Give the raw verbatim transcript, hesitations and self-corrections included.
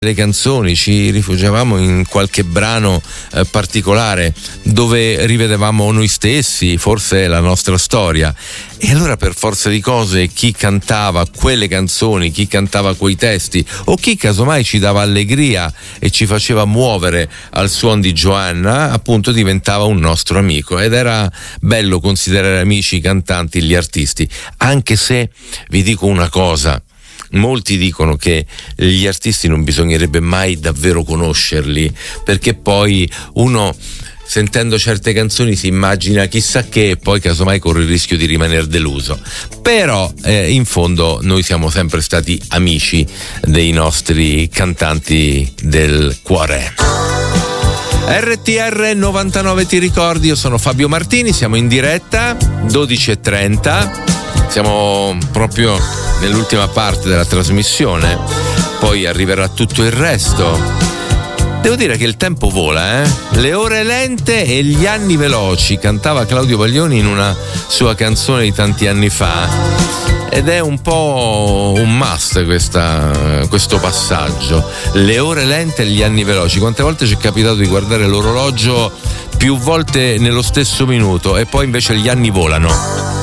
le canzoni, ci rifugiavamo in qualche brano eh, particolare dove rivedevamo noi stessi, forse la nostra storia. E allora, per forza di cose, chi cantava quelle canzoni, chi cantava quei testi, o chi casomai ci dava allegria e ci faceva muovere al suon di Joanna, appunto diventava un nostro amico. Ed era bello considerare amici i cantanti, gli artisti, anche se vi dico una cosa: molti dicono che gli artisti non bisognerebbe mai davvero conoscerli, perché poi uno, sentendo certe canzoni, si immagina chissà che, e poi casomai corre il rischio di rimanere deluso. Però eh, in fondo noi siamo sempre stati amici dei nostri cantanti del cuore. R T R novantanove ti ricordi, io sono Fabio Martini, siamo in diretta, dodici e trenta. Siamo proprio nell'ultima parte della trasmissione, poi arriverà tutto il resto. Devo dire che il tempo vola, eh? Le ore lente e gli anni veloci, cantava Claudio Baglioni in una sua canzone di tanti anni fa, ed è un po' un must questa, questo passaggio. Le ore lente e gli anni veloci. Quante volte ci è capitato di guardare l'orologio più volte nello stesso minuto e poi invece gli anni volano.